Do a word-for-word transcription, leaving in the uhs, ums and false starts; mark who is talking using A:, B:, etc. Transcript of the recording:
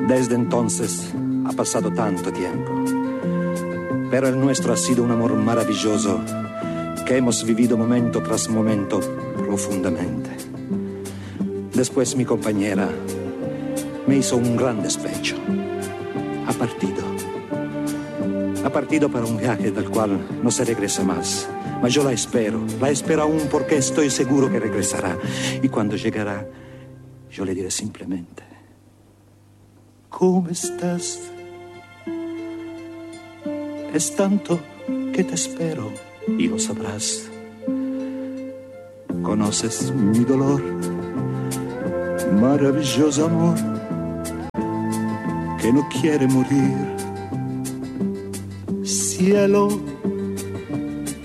A: Desde entonces ha pasado tanto tiempo, pero el nuestro ha sido un amor maravilloso que hemos vivido momento tras momento profundamente. Después mi compañera me hizo un gran despecho. Ha partido. Ha partido para un viaje del cual no se regresa más. Ma yo la espero, la espero aún porque estoy seguro que regresará. Y cuando llegará, yo le diré simplemente: ¿cómo estás? Es tanto que te espero y lo sabrás. Conoces mi dolor, maravilloso amor, que no quiere morir. Cielo,